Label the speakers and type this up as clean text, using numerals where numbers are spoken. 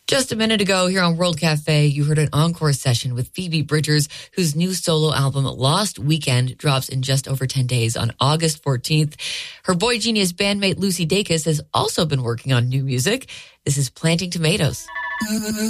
Speaker 1: Just a minute ago here on World Cafe, you heard an encore session with Phoebe Bridgers, whose new solo album, Lost Weekend, drops in just over 10 days on August 14th. Her Boy Genius bandmate Lucy Dacus has also been working on new music. This is Planting Tomatoes.